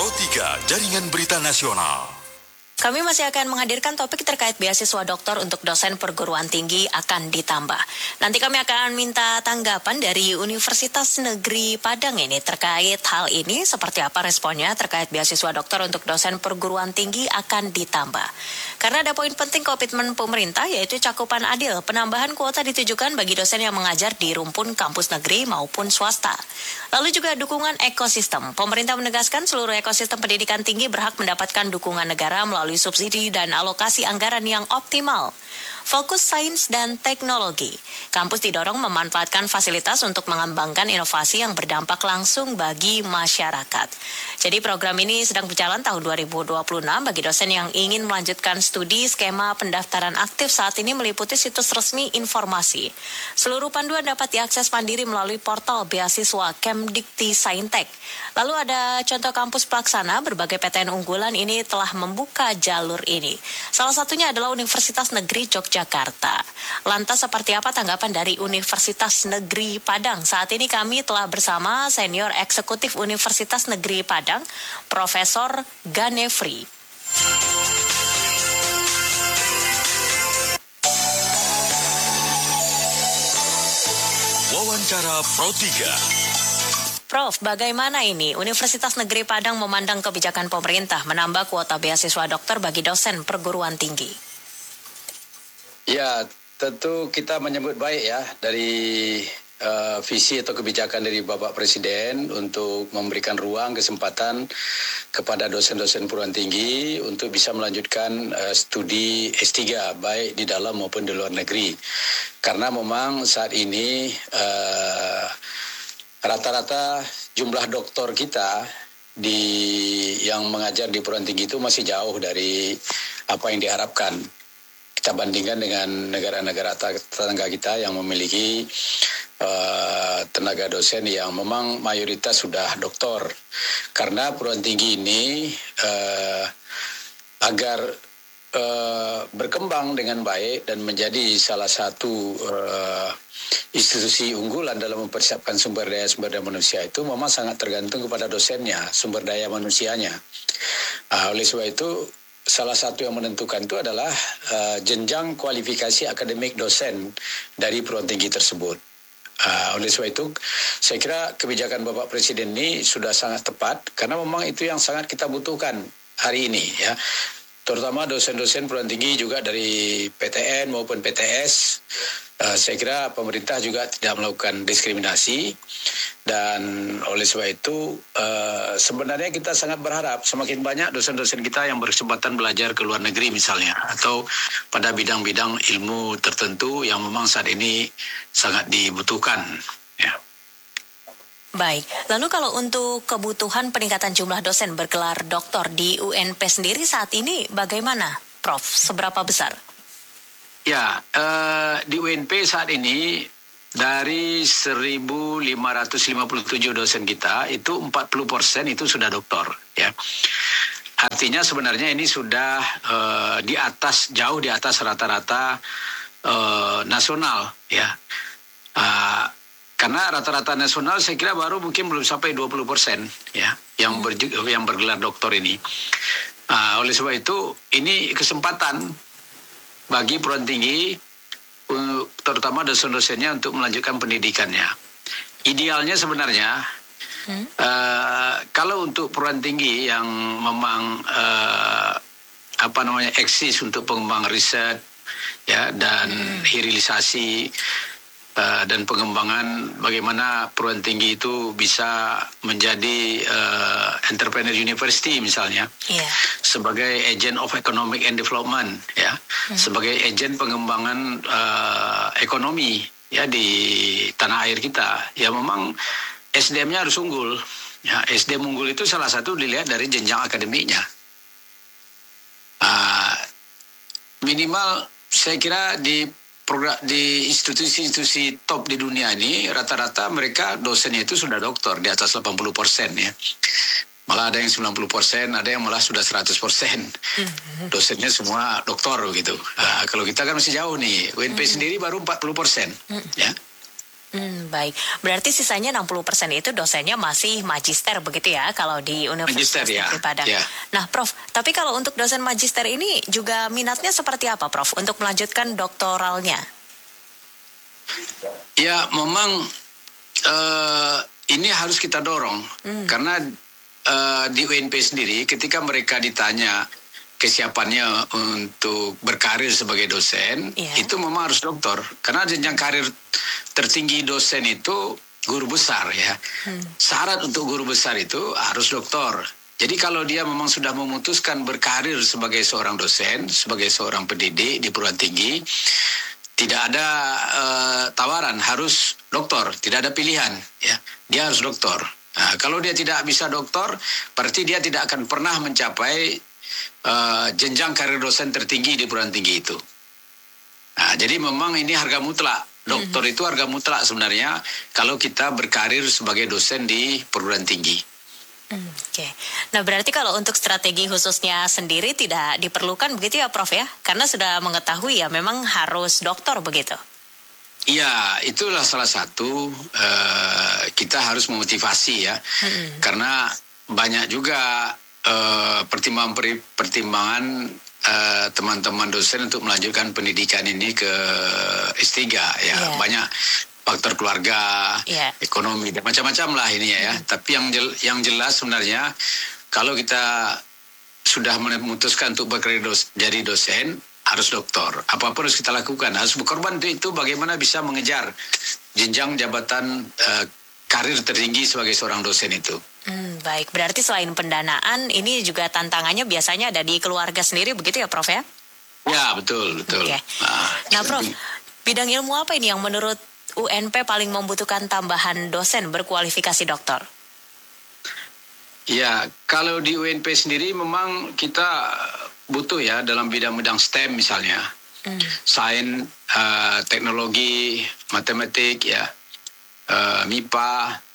Pro 3 Jaringan Berita Nasional. Kami masih akan menghadirkan topik terkait beasiswa doktor untuk dosen perguruan tinggi akan ditambah. Nanti kami akan minta tanggapan dari Universitas Negeri Padang ini terkait hal ini, seperti apa responnya terkait beasiswa doktor untuk dosen perguruan tinggi akan ditambah. Karena ada poin penting komitmen pemerintah, yaitu cakupan adil. Penambahan kuota ditujukan bagi dosen yang mengajar di rumpun kampus negeri maupun swasta. Lalu juga dukungan ekosistem. Pemerintah menegaskan seluruh ekosistem pendidikan tinggi berhak mendapatkan dukungan negara melalui subsidi dan alokasi anggaran yang optimal. Fokus sains dan teknologi. Kampus didorong memanfaatkan fasilitas untuk mengembangkan inovasi yang berdampak langsung bagi masyarakat. Jadi program ini sedang berjalan tahun 2026 bagi dosen yang ingin melanjutkan studi. Skema pendaftaran aktif saat ini meliputi situs resmi informasi. Seluruh panduan dapat diakses mandiri melalui portal beasiswa Kemdikti Saintek. Lalu ada contoh kampus pelaksana, berbagai PTN unggulan ini telah membuka jalur ini. Salah satunya adalah Universitas Negeri Yogyakarta. Lantas seperti apa tanggapan dari Universitas Negeri Padang? Saat ini kami telah bersama Senior Eksekutif Universitas Negeri Padang, Profesor Ganefri. Wawancara Pro 3. Prof, bagaimana ini Universitas Negeri Padang memandang kebijakan pemerintah menambah kuota beasiswa dokter bagi dosen perguruan tinggi? Ya, tentu kita menyambut baik ya dari visi atau kebijakan dari Bapak Presiden untuk memberikan ruang kesempatan kepada dosen-dosen perguruan tinggi untuk bisa melanjutkan studi S3 baik di dalam maupun di luar negeri. Karena memang saat ini rata-rata jumlah doktor kita yang mengajar di perguruan tinggi itu masih jauh dari apa yang diharapkan. Kita bandingkan dengan negara-negara tetangga kita yang memiliki tenaga dosen yang memang mayoritas sudah doktor. Karena perguruan tinggi ini agar berkembang dengan baik dan menjadi salah satu institusi unggulan dalam mempersiapkan sumber daya manusia itu memang sangat tergantung kepada dosennya, sumber daya manusianya. Oleh sebab itu, salah satu yang menentukan itu adalah jenjang kualifikasi akademik dosen dari perguruan tinggi tersebut. Oleh sebab itu, saya kira kebijakan Bapak Presiden ini sudah sangat tepat karena memang itu yang sangat kita butuhkan hari ini, ya. Terutama dosen-dosen perguruan tinggi juga dari PTN maupun PTS. Saya kira pemerintah juga tidak melakukan diskriminasi dan oleh sebab itu sebenarnya kita sangat berharap semakin banyak dosen-dosen kita yang berkesempatan belajar ke luar negeri misalnya atau pada bidang-bidang ilmu tertentu yang memang saat ini sangat dibutuhkan, ya. Baik, lalu kalau untuk kebutuhan peningkatan jumlah dosen bergelar doktor di UNP sendiri saat ini bagaimana, Prof? Seberapa besar? Ya, di UNP saat ini dari 1.557 dosen kita itu 40% itu sudah doktor, ya. Artinya sebenarnya ini sudah jauh di atas rata-rata nasional, ya. Karena rata-rata nasional saya kira baru mungkin belum sampai 20%, ya, yang bergelar doktor ini. Oleh sebab itu ini kesempatan bagi perguruan tinggi, terutama dosen-dosennya untuk melanjutkan pendidikannya. Idealnya sebenarnya kalau untuk perguruan tinggi yang memang eksis untuk pengembangan riset, ya, dan hilirisasi dan pengembangan bagaimana perguruan tinggi itu bisa menjadi entrepreneur university misalnya, sebagai agent of economic and development, ya, sebagai agent pengembangan ekonomi, ya, di tanah air kita. Ya memang SDM-nya harus unggul, ya. SDM unggul itu salah satu dilihat dari jenjang akademiknya. Minimal saya kira di institusi-institusi top di dunia ini rata-rata mereka dosennya itu sudah doktor di atas 80%, ya. Malah ada yang 90%, ada yang malah sudah 100%. Dosennya semua doktor gitu. Kalau kita kan masih jauh nih. UNP sendiri baru 40%, ya. Baik. Berarti sisanya 60% itu dosennya masih magister begitu ya kalau di Universitas Magister, ya. Negeri Padang. Ya. Nah, Prof, tapi kalau untuk dosen magister ini juga minatnya seperti apa, Prof, untuk melanjutkan doktoralnya? Ya, memang ini harus kita dorong karena di UNP sendiri ketika mereka ditanya kesiapannya untuk berkarir sebagai dosen, itu memang harus doktor. Karena jenjang karir tertinggi dosen itu guru besar ya. Syarat untuk guru besar itu harus doktor. Jadi kalau dia memang sudah memutuskan berkarir sebagai seorang dosen, sebagai seorang pendidik di perguruan tinggi, tidak ada tawaran, harus doktor, tidak ada pilihan ya. Dia harus doktor. Nah, kalau dia tidak bisa doktor, berarti dia tidak akan pernah mencapai jenjang karir dosen tertinggi di perguruan tinggi itu. Nah, jadi memang ini harga mutlak. Doktor itu harga mutlak sebenarnya kalau kita berkarir sebagai dosen di perguruan tinggi. Oke. Nah, berarti kalau untuk strategi khususnya sendiri tidak diperlukan begitu ya, Prof ya? Karena sudah mengetahui ya memang harus doktor begitu. Iya, itulah salah satu kita harus memotivasi ya. Karena banyak juga pertimbangan teman-teman dosen untuk melanjutkan pendidikan ini ke S3 ya. Banyak faktor keluarga, ekonomi dan macam-macam lah ini ya. Tapi yang jelas sebenarnya kalau kita sudah memutuskan untuk berkarir jadi dosen, harus doktor. Apapun harus kita lakukan, harus berkorban itu bagaimana bisa mengejar jenjang jabatan karir tertinggi sebagai seorang dosen itu. Baik, berarti selain pendanaan, ini juga tantangannya biasanya ada di keluarga sendiri begitu ya, Prof ya? Ya, betul. Okay. Nah, Prof, bidang ilmu apa ini yang menurut UNP paling membutuhkan tambahan dosen berkualifikasi doktor? Ya, kalau di UNP sendiri memang kita butuh ya dalam bidang-bidang STEM misalnya. Sains, teknologi, matematik ya, MIPA,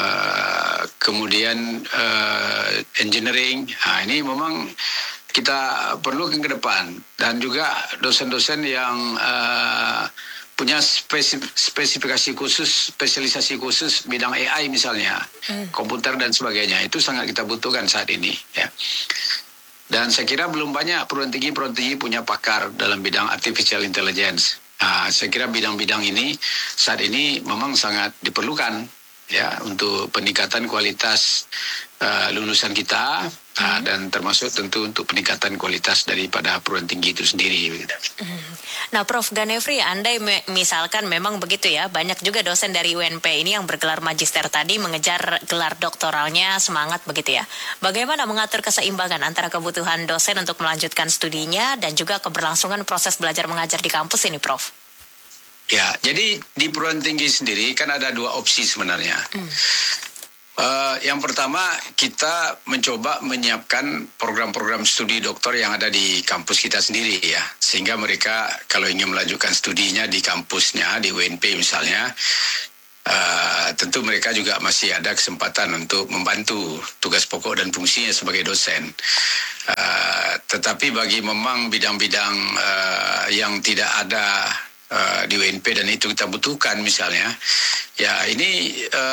kemudian engineering. Nah, ini memang kita perlu ke depan, dan juga dosen-dosen yang punya spesifikasi khusus, spesialisasi khusus bidang AI misalnya, komputer dan sebagainya, itu sangat kita butuhkan saat ini ya. Dan saya kira belum banyak perguruan tinggi punya pakar dalam bidang artificial intelligence. Nah, saya kira bidang-bidang ini saat ini memang sangat diperlukan ya untuk peningkatan kualitas lulusan kita, dan termasuk tentu untuk peningkatan kualitas daripada perguruan tinggi itu sendiri. Nah, Prof Ganefri, andai misalkan memang begitu ya, banyak juga dosen dari UNP ini yang bergelar magister tadi mengejar gelar doktoralnya semangat begitu ya. Bagaimana mengatur keseimbangan antara kebutuhan dosen untuk melanjutkan studinya dan juga keberlangsungan proses belajar mengajar di kampus ini, Prof? Ya, jadi di perguruan tinggi sendiri kan ada dua opsi sebenarnya. Yang pertama, kita mencoba menyiapkan program-program studi doktor yang ada di kampus kita sendiri ya. Sehingga mereka kalau ingin melanjutkan studinya di kampusnya, di UNP misalnya, tentu mereka juga masih ada kesempatan untuk membantu tugas pokok dan fungsinya sebagai dosen. Tetapi bagi memang bidang-bidang yang tidak ada di UNP dan itu kita butuhkan misalnya, ya ini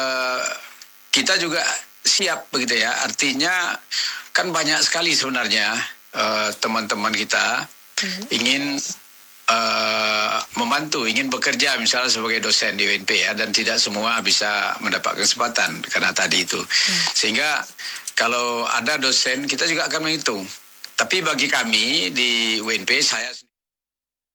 kita juga siap begitu ya. Artinya kan banyak sekali sebenarnya teman-teman kita ingin membantu, ingin bekerja misalnya sebagai dosen di UNP ya, dan tidak semua bisa mendapat kesempatan karena tadi itu. Sehingga kalau ada dosen kita juga akan menghitung. Tapi bagi kami di UNP, saya